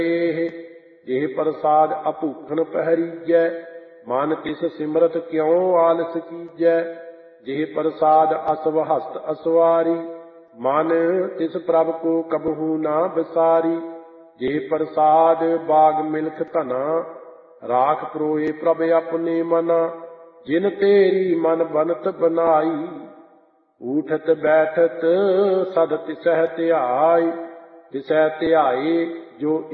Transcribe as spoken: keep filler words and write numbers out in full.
ਇਹ ਪ੍ਰਸਾਦ ਅਭੂਖਣ ਪਹਿਰੀਜੈ, ਮਨ ਤਿਸ ਸਿਮਰਤ ਕਿਉ ਆਲਸ ਕੀਜੈ। ਜਿਹ ਪ੍ਰਸਾਦ ਅਸਵ ਹਸਤ ਅਸਵਾਰੀ, ਮਨ ਤਿਸ ਪ੍ਰਭ ਕੋ ਕਬਹੂ ਨਾ ਵਿਸਾਰੀ। ਜਿਹ ਪ੍ਰਸਾਦ ਬਾਗ ਮਿਲਖ ਧਨਾ, ਰਾਖ ਪਰੋਏ ਪ੍ਰਭ ਆਪਣੇ ਮਨਾ। ਜਿਨ ਤੇਰੀ ਮਨ ਬਨਤ ਬਨਾਈ, ਊਠਤ ਬੈਠਤ ਸਦ ਤਿਸਹਿ ਧਿਆਈ। ਤਿਸਹਿ ਧਿਆਏ ਜੋ